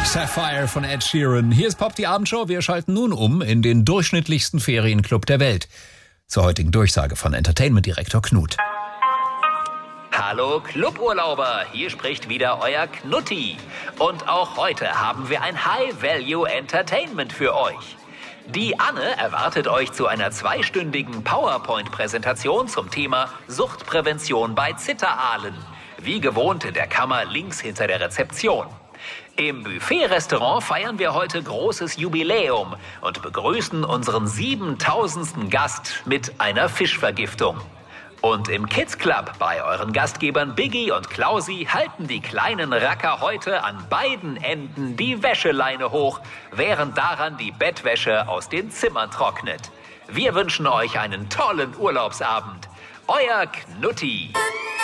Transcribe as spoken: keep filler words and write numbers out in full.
Sapphire von Ed Sheeran. Hier ist Pop die Abendshow. Wir schalten nun um in den durchschnittlichsten Ferienclub der Welt. Zur heutigen Durchsage von Entertainment-Direktor Knut. Hallo Cluburlauber, hier spricht wieder euer Knutti. Und auch heute haben wir ein High-Value-Entertainment für euch. Die Anne erwartet euch zu einer zweistündigen PowerPoint-Präsentation zum Thema Suchtprävention bei Zitteraalen. Wie gewohnt in der Kammer links hinter der Rezeption. Im Buffet-Restaurant feiern wir heute großes Jubiläum und begrüßen unseren siebentausendsten Gast mit einer Fischvergiftung. Und im Kids Club bei euren Gastgebern Biggie und Klausi halten die kleinen Racker heute an beiden Enden die Wäscheleine hoch, während daran die Bettwäsche aus den Zimmern trocknet. Wir wünschen euch einen tollen Urlaubsabend. Euer Knutti.